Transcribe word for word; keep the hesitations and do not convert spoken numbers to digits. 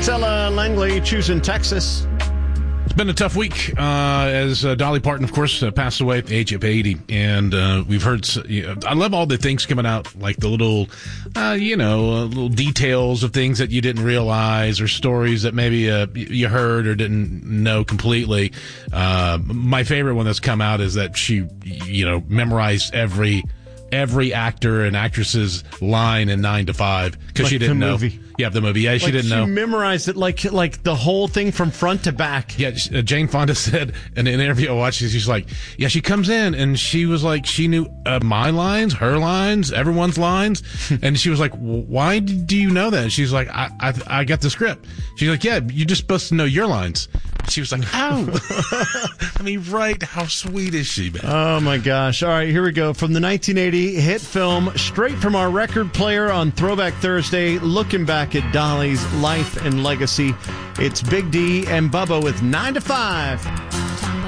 Ella Langley choosing Texas. It's been a tough week uh, as uh, Dolly Parton, of course, uh, passed away at the age of eighty. And uh, we've heard, you know, I love all the things coming out, like the little, uh, you know, uh, little details of things that you didn't realize or stories that maybe uh, you heard or didn't know completely. Uh, my favorite one that's come out is that she, you know, memorized every every actor and actress's line in Nine to Five because like she didn't know. Movie. Yeah, the movie. Yeah, she like didn't she know. She memorized it like like the whole thing from front to back. Yeah, uh, Jane Fonda said in an interview I watched, she's like, yeah, she comes in and she was like, she knew uh, my lines, her lines, everyone's lines. And she was like, why do you know that? And she's like, I, I I got the script. She's like, yeah, you're just supposed to know your lines. She was like, how? I mean, right, how sweet is she, man? Oh, my gosh. All right, here we go. From the nineteen eighty hit film, straight from our record player on Throwback Thursday, looking back at Dolly's life and legacy, it's Big D and Bubba with nine to five.